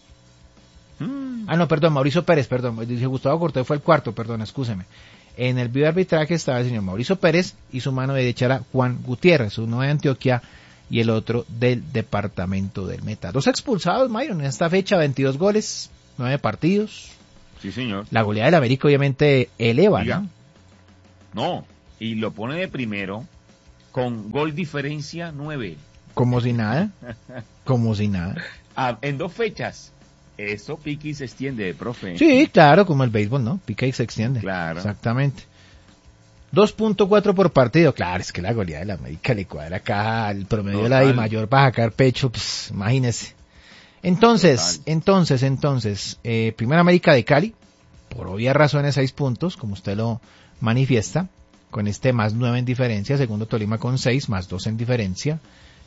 Mm. Ah, no, perdón, Mauricio Pérez, perdón. Dice Gustavo Cortés fue el cuarto, perdón, excúseme. En el video de arbitraje estaba el señor Mauricio Pérez y su mano derecha era Juan Gutiérrez, uno de Antioquia y el otro del departamento del Meta. Dos expulsados, Myron, en esta fecha, veintidós goles, nueve partidos. Sí, señor. La goleada del América obviamente eleva, Diga. ¿no? No, y lo pone de primero con gol diferencia nueve. Como si nada, como si nada. Ah, en dos fechas. Eso piqui se extiende, profe. Sí, claro, como el béisbol, ¿no? Pica y se extiende. Claro. Exactamente. dos punto cuatro por partido. Claro, es que la goleada de la América le cuadra acá al promedio de la Total. I mayor para sacar pecho, pues imagínese. Entonces, Total. entonces, entonces, eh, Primera América de Cali, por obvias razones, seis puntos, como usted lo manifiesta, con este más nueve en diferencia. Segundo Tolima con seis, más dos en diferencia.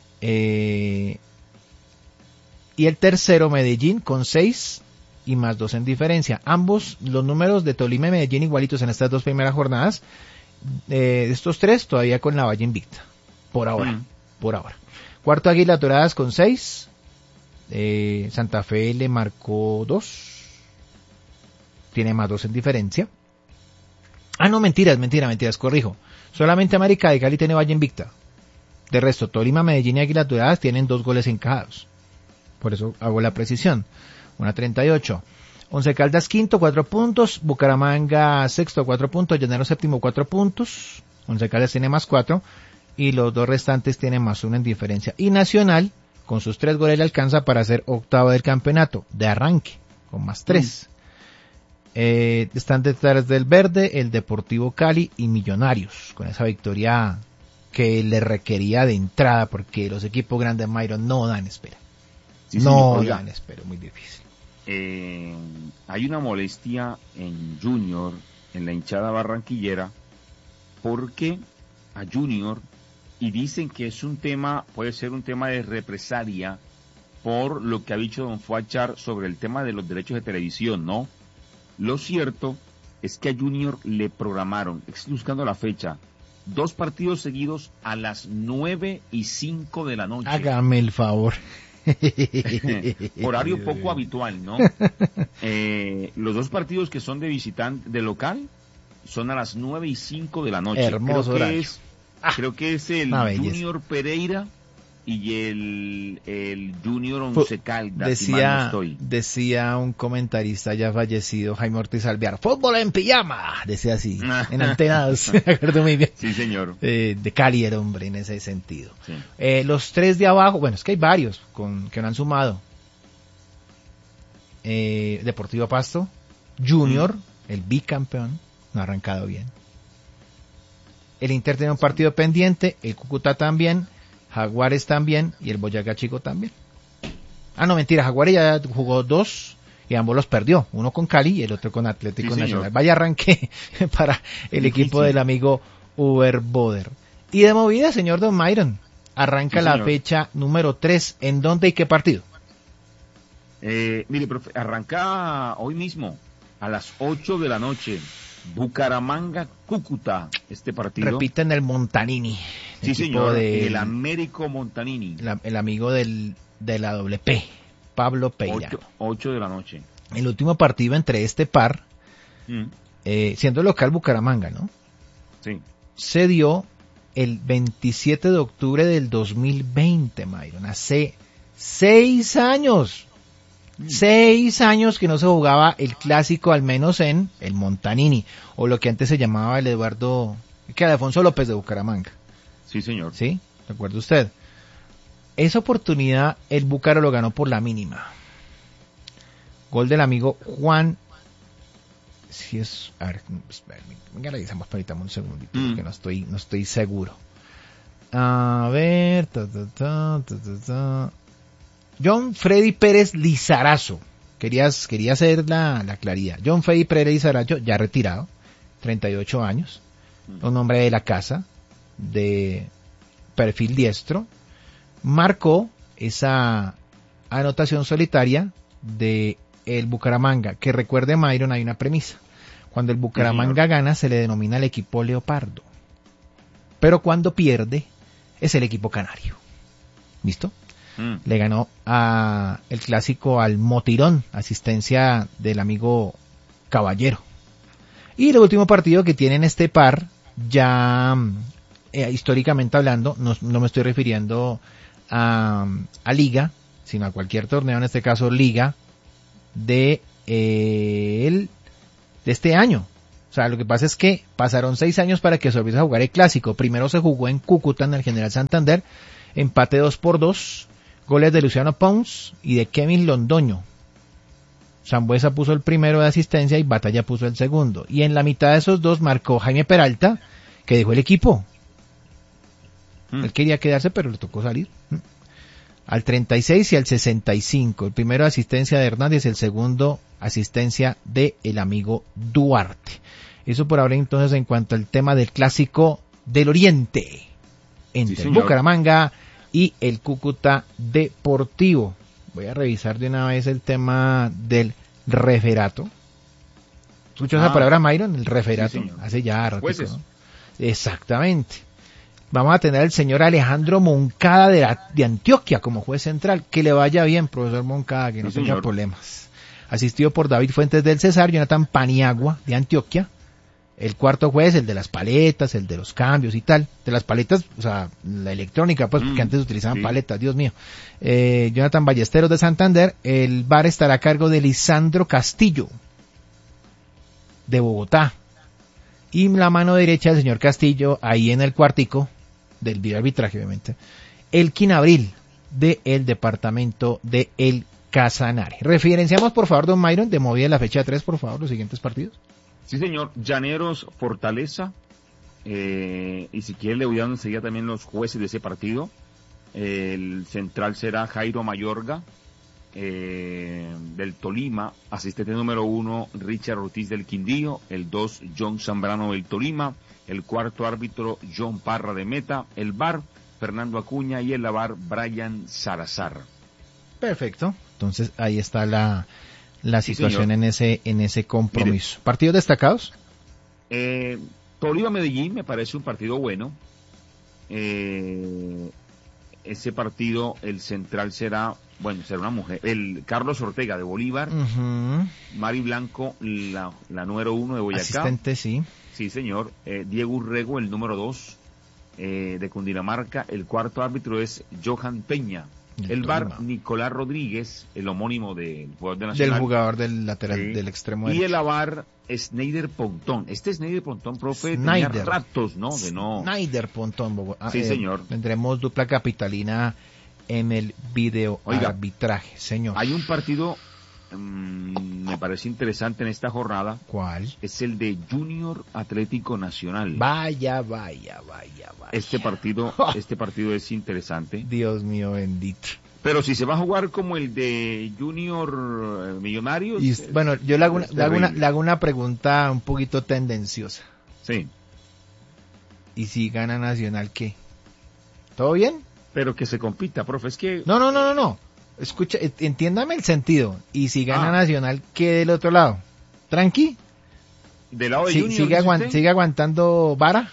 Eh, y el tercero Medellín con seis y más dos en diferencia. Ambos, los números de Tolima y Medellín igualitos en estas dos primeras jornadas. Eh, estos tres todavía con la valla invicta. Por ahora, Mm. por ahora. Cuarto Águilas Doradas con seis. Eh, Santa Fe le marcó dos. Tiene más dos en diferencia. Ah, no, mentiras, mentiras, mentiras, corrijo. Solamente América de Cali tiene valla invicta. De resto, Tolima, Medellín y Águilas Doradas tienen dos goles encajados. Por eso hago la precisión. Una treinta y ocho. Once Caldas quinto, cuatro puntos. Bucaramanga sexto, cuatro puntos. Llanero séptimo, cuatro puntos. Once Caldas tiene más cuatro. Y los dos restantes tienen más uno en diferencia. Y Nacional, con sus tres goles, le alcanza para ser octavo del campeonato. De arranque, con más tres. Mm. Eh, están detrás del Verde, el Deportivo Cali y Millonarios. Con esa victoria que le requería de entrada, porque los equipos grandes, Myron, no dan espera. Sí, no señor. dan espera, muy difícil. Eh, hay una molestia en Junior, en la hinchada barranquillera, porque a Junior, y dicen que es un tema, puede ser un tema de represalia por lo que ha dicho don Fuachar sobre el tema de los derechos de televisión, ¿no? Lo cierto es que a Junior le programaron, estoy buscando la fecha, dos partidos seguidos a las nueve y cinco de la noche. Hágame el favor. Horario poco habitual, ¿no? Eh, los dos partidos que son de visitante, de local, son a las nueve y cinco de la noche. Hermoso creo que horario. es, creo que es el una belleza. Junior Pereira y el, el Junior Once Caldas, decía, si mal no estoy. decía un comentarista ya fallecido, Jaime Ortiz Alvear, fútbol en pijama, decía así, en Antenas, me acuerdo muy bien. Sí, señor. Eh, de Cali era hombre en ese sentido. Sí. Eh, los tres de abajo, bueno, es que hay varios con, que no han sumado. Eh, Deportivo Pasto, Junior, mm. el bicampeón, no ha arrancado bien. El Inter tiene un partido pendiente, el Cúcuta también, Jaguares también y el Boyacá Chico también. Ah, no, mentira, Jaguares ya jugó dos y ambos los perdió, uno con Cali y el otro con Atlético sí, Nacional. Señor. Vaya arranque para el equipo sí, sí. del amigo Uber Boder. Y de movida, señor Don Myron, arranca sí, la señor. fecha número tres, ¿en dónde y qué partido? Eh, mire, profe, arranca hoy mismo a las ocho de la noche. Bucaramanga, Cúcuta, este partido. Repiten el Montanini. El sí, señor, de, el Américo Montanini. La, el amigo del, de la doble P, Pablo Peirano. Ocho, ocho de la noche. El último partido entre este par, mm. eh, siendo local Bucaramanga, ¿no? Sí. Se dio el veintisiete de octubre del dos mil veinte, Myron. Hace seis años. Seis años que no se jugaba el clásico, al menos en el Montanini, o lo que antes se llamaba el Eduardo, que era Alfonso López de Bucaramanga. Sí, señor. ¿Sí? ¿Recuerda usted? Esa oportunidad el Búcaro lo ganó por la mínima. Gol del amigo Juan. Si es, a ver, venga, revisamos ahorita un segundito, mm. porque no estoy, no estoy seguro. A ver, ta, ta, ta, ta, ta, ta. John Freddy Pérez Lizarazo, querías, quería hacer la, la claridad. John Freddy Pérez Lizarazo, ya retirado, treinta y ocho años, un hombre de la casa, de perfil diestro, marcó esa anotación solitaria de el Bucaramanga, que recuerde Myron, hay una premisa. Cuando el Bucaramanga sí, gana se le denomina el equipo Leopardo, pero cuando pierde es el equipo Canario. ¿Listo? Mm. Le ganó a el clásico al Motirón, asistencia del amigo Caballero. Y el último partido que tienen este par, ya eh, históricamente hablando, no, no me estoy refiriendo a, a Liga, sino a cualquier torneo, en este caso Liga, de, eh, el, de este año. O sea, lo que pasa es que pasaron seis años para que se volviese a jugar el clásico. Primero se jugó en Cúcuta, en el General Santander, empate dos por dos. Goles de Luciano Pons y de Kevin Londoño. Sambuesa puso el primero de asistencia y Batalla puso el segundo. Y en la mitad de esos dos marcó Jaime Peralta, que dejó el equipo. Mm. Él quería quedarse, pero le tocó salir. Mm. Al treinta y seis y al sesenta y cinco. El primero asistencia de Hernández, el segundo asistencia de el amigo Duarte. Eso por ahora entonces en cuanto al tema del clásico del Oriente. Entre sí, el Bucaramanga y el Cúcuta Deportivo. Voy a revisar de una vez el tema del referato. ¿Escuchó ah, esa palabra, Myron? El referato. Sí, hace ya rato, ¿no? Exactamente. Vamos a tener al señor Alejandro Moncada de, la, de Antioquia como juez central. Que le vaya bien, profesor Moncada, que no sí, tenga señor. problemas. Asistido por David Fuentes del Cesar, Jonathan Paniagua de Antioquia. El cuarto juez, el de las paletas, el de los cambios y tal. De las paletas, o sea, la electrónica, pues, mm, porque antes utilizaban sí. paletas, Dios mío. Eh, Jonathan Ballesteros de Santander. El V A R estará a cargo de Lisandro Castillo, de Bogotá. Y la mano derecha del señor Castillo, ahí en el cuartico, del video arbitraje, obviamente. Elkin Abril, de el departamento de El Casanare. Referenciamos, por favor, don Myron, de movida la fecha tres, por favor, los siguientes partidos. Sí, señor. Llaneros, Fortaleza. Eh, y si quiere le voy dando enseguida también los jueces de ese partido. El central será Jairo Mayorga, eh, del Tolima. Asistente número uno, Richard Ortiz del Quindío. El dos, John Zambrano del Tolima. El cuarto árbitro, John Parra de Meta. El V A R, Fernando Acuña. Y el V A R, Brian Salazar. Perfecto. Entonces ahí está la... la situación sí, en ese en ese compromiso. Mire, ¿partidos destacados? Eh, Tolima-Medellín me parece un partido bueno. Eh, ese partido, el central será, bueno, será una mujer, el Carlos Ortega de Bolívar, uh-huh. Mari Blanco, la, la número uno de Boyacá. Asistente, sí. Sí, señor. Eh, Diego Urrego, el número dos. eh, de Cundinamarca. El cuarto árbitro es Johan Peña. El, el V A R, Nicolás Rodríguez, el homónimo del jugador de Nacional. Del jugador del lateral, sí. Del extremo derecho. Y derecho. el A V A R, Sneider Pontón. Este Sneider Pontón, profe, Snyder. tenía ratos, ¿no? De no... Sneider Pontón, Bogotá. Sí, eh, señor. Tendremos dupla capitalina en el video Oiga, arbitraje, señor. Hay un partido, mmm, me parece interesante en esta jornada. ¿Cuál? Es el de Junior Atlético Nacional. Vaya, vaya, vaya, vaya. Este partido, este partido es interesante. Dios mío bendito. Pero si se va a jugar como el de Junior Millonarios. Y, es, bueno, yo le hago, una, le, hago una, le hago una pregunta un poquito tendenciosa. Sí. ¿Y si gana Nacional qué? ¿Todo bien? Pero que se compita, profe, es que... No, no, no, no, no. Escucha, entiéndame el sentido. ¿Y si gana ah. Nacional qué del otro lado? ¿Tranqui? ¿Del lado de sí, Junior? ¿Sigue, aguant ¿Sigue aguantando vara?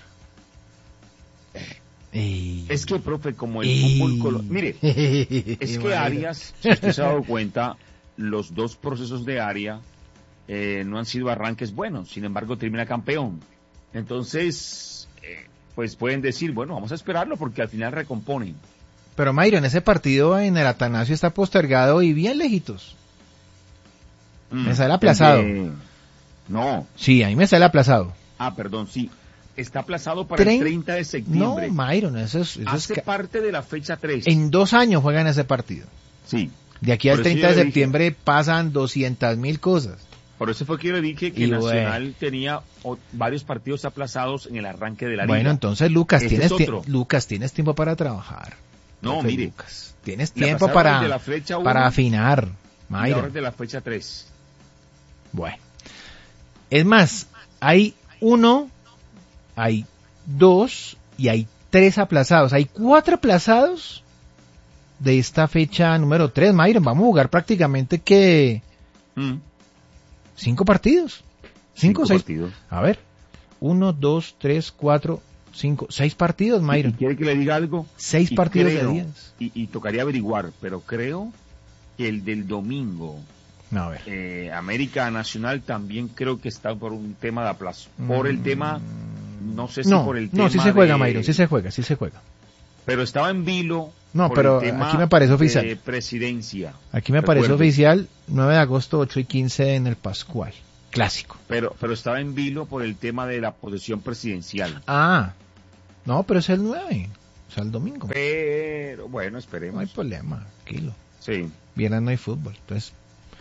Ey. Es que, profe, como el Ey. fútbol colo... Mire, es que Arias, si usted se ha dado cuenta, los dos procesos de Arias eh, no han sido arranques buenos, sin embargo termina campeón. Entonces, eh, pues pueden decir, bueno, vamos a esperarlo porque al final recomponen. Pero Mayro, en ese partido en el Atanasio está postergado y bien lejitos. Mm, me sale aplazado. De... No. Sí, a mí me sale aplazado. Ah, perdón, sí. Está aplazado para Tren... el treinta de septiembre. No, Mayron, eso es... Eso Hace es... parte de la fecha tres. En dos años juegan ese partido. Sí. De aquí al treinta de septiembre dije... pasan doscientas mil cosas. Por eso fue que yo le dije que y Nacional bueno. tenía o, varios partidos aplazados en el arranque de la liga. Bueno, entonces, Lucas, tienes, es Lucas, tienes tiempo para trabajar. No, Profe mire. Lucas, tienes tiempo para, para afinar. Mayron. De la fecha tres. Bueno. Es más, hay uno... Hay dos y hay tres aplazados. Hay cuatro aplazados de esta fecha número tres, Mayron. Vamos a jugar prácticamente que mm. cinco partidos. Cinco o seis. Partidos. A ver. Uno, dos, tres, cuatro, cinco, seis partidos, Mayron. ¿Y quiere que le diga algo? Seis y partidos creo, de días. Y, y tocaría averiguar, pero creo que el del domingo... A ver. Eh, América Nacional también creo que está por un tema de aplazo. Por mm. el tema... No sé si no, por el tema No, sí se juega, de... Mayron, sí se juega, sí se juega. Pero estaba en vilo. No, por pero el tema aquí me parece oficial. De presidencia. Aquí me parece oficial, nueve de agosto, ocho y quince en el Pascual. Clásico. Pero pero estaba en vilo por el tema de la posesión presidencial. Ah, no, pero es el nueve, o sea, el domingo. Pero, bueno, esperemos. No hay problema, tranquilo. Sí. Viernes no hay fútbol, entonces...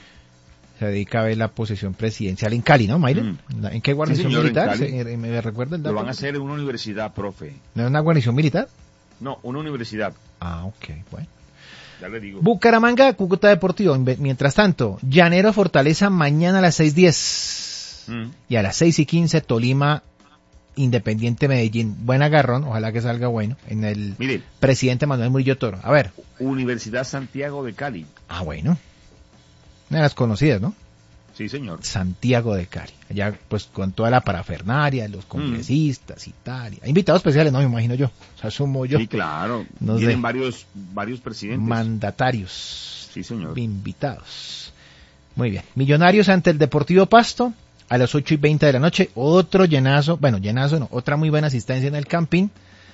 Se dedica a ver la posesión presidencial en Cali, ¿no, Mayron? Mm. ¿En qué guarnición sí, señor, militar? ¿Se, ¿Me recuerda el dato? Lo van a hacer en una universidad, profe. ¿No es una guarnición militar? No, una universidad. Ah, ok, bueno. Ya le digo. Bucaramanga, Cúcuta Deportivo. Mientras tanto, Llanero Fortaleza mañana a las seis diez. Mm. Y a las seis y quince, Tolima, Independiente Medellín. Buen agarrón, ojalá que salga bueno. En el Mire, presidente Manuel Murillo Toro. A ver. Universidad Santiago de Cali. Ah, bueno. Una de las conocidas, ¿no? Sí, señor. Santiago de Cali. Allá, pues, con toda la parafernaria, los congresistas mm. y tal. Hay invitados especiales, ¿no? Me imagino yo. O sea, sumo yo. Sí, claro. No Tienen sé. varios, varios presidentes. Mandatarios. Sí, señor. Invitados. Muy bien. Millonarios ante el Deportivo Pasto a las ocho y veinte de la noche. Otro llenazo. Bueno, llenazo no. Otra muy buena asistencia en el camping.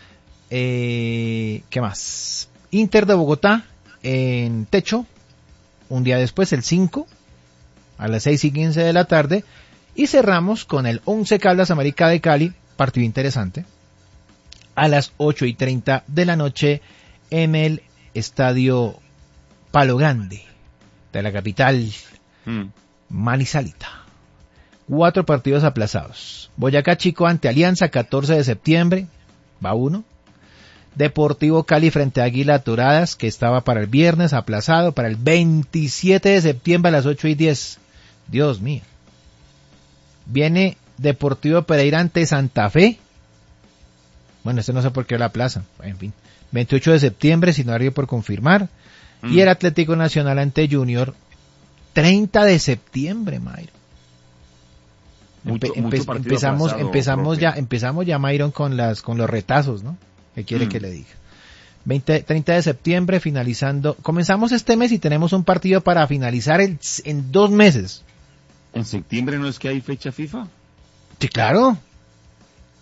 Eh, ¿Qué más? Inter de Bogotá en techo. Un día después, el cinco, a las seis y quince de la tarde, y cerramos con el Once Caldas América de Cali, partido interesante, a las ocho y treinta de la noche en el Estadio Palo Grande de la capital mm. Manizalita. Cuatro partidos aplazados. Boyacá Chico ante Alianza, catorce de septiembre, va uno. Deportivo Cali frente a Águila Doradas, que estaba para el viernes, aplazado para el veintisiete de septiembre a las ocho y diez. Dios mío. Viene Deportivo Pereira ante Santa Fe. Bueno, este no sé por qué la aplaza. En fin. veintiocho de septiembre, sin horario por confirmar. Mm. Y el Atlético Nacional ante Junior, treinta de septiembre, Mayron. Mucho, Empe mucho empe empezamos, aplazado, empezamos profe. ya, empezamos ya, Mayron, con las, con los retazos, ¿no? ¿Qué quiere mm. que le diga? veinte, treinta de septiembre, finalizando. Comenzamos este mes y tenemos un partido para finalizar el, en dos meses. ¿En septiembre no es que hay fecha FIFA? Sí, claro.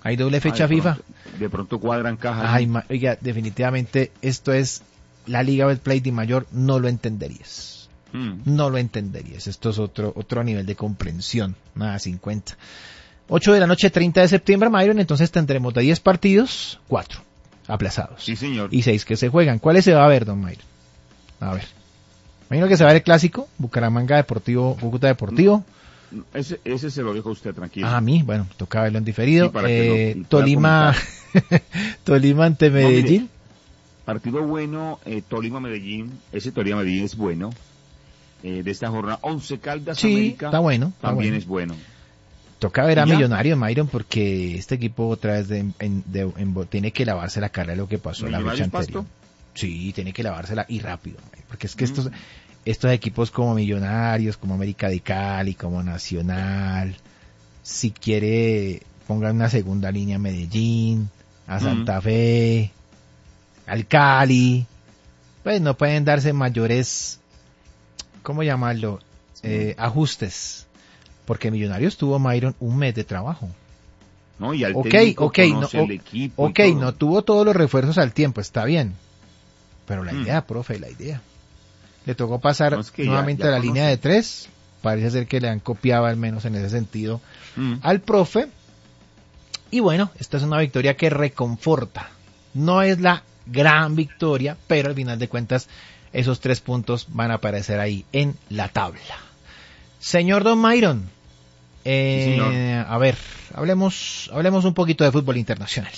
Hay doble fecha ah, de FIFA. Pronto, de pronto cuadran cajas. Ay, ma- oiga, definitivamente esto es la Liga Betplay de Mayor, no lo entenderías. Mm. No lo entenderías. Esto es otro otro nivel de comprensión. Nada, cincuenta. ocho de la noche, treinta de septiembre, Myron. Entonces tendremos de diez partidos, cuatro aplazados. Sí, señor. Y seis que se juegan. ¿Cuáles se va a ver, don Myron? A ver. Imagino que se va a ver el clásico. Bucaramanga Deportivo, Cúcuta Deportivo. Ese, ese se lo dejo a usted, tranquilo. Ah, a mí, bueno, toca verlo en diferido. Sí, para que eh, lo- lo pueda Tolima, Tolima ante No, mire, Medellín. Partido bueno, eh, Tolima-Medellín. Ese Tolima-Medellín es bueno. Eh, de esta jornada, Once Caldas Sí, América. está bueno, está También bueno. es bueno. Toca ver a ¿Y ya? Millonarios, Myron, porque este equipo otra vez de, en- de- en- tiene que lavarse la cara de lo que pasó la fecha ¿Millonarios anterior. Pasto? Sí, tiene que lavársela y rápido, Myron, porque es que Mm. estos estos equipos como Millonarios, como América de Cali, como Nacional, si quiere pongan una segunda línea a Medellín, a Santa Fe, al Cali, pues no pueden darse mayores, ¿cómo llamarlo? Eh, ajustes, porque Millonarios tuvo, Myron, un mes de trabajo. ¿No? Y al Ok, técnico ok, no, conoce o- el equipo y ok, todo. no tuvo todos los refuerzos al tiempo, está bien, pero la Mm. idea, profe, la idea. Le tocó pasar No, es que ya- nuevamente ya a la conoce. línea de tres, parece ser que le han copiado al menos en ese sentido Mm. al profe. Y bueno, esta es una victoria que reconforta. No es la gran victoria, pero al final de cuentas esos tres puntos van a aparecer ahí en la tabla. Señor Don Myron, eh, Sí, señor. a ver, hablemos, hablemos un poquito de fútbol internacional.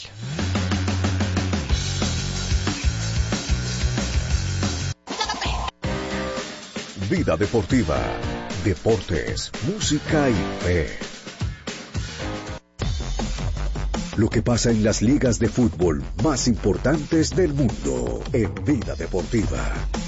Vida Deportiva, deportes, música y fe. Lo que pasa en las ligas de fútbol más importantes del mundo en Vida Deportiva.